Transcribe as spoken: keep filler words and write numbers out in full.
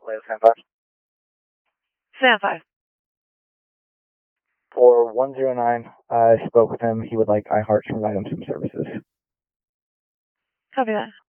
Atlanta San five. San five. For one zero nine, I spoke with him. He would like iHeart to provide him some services. Copy that.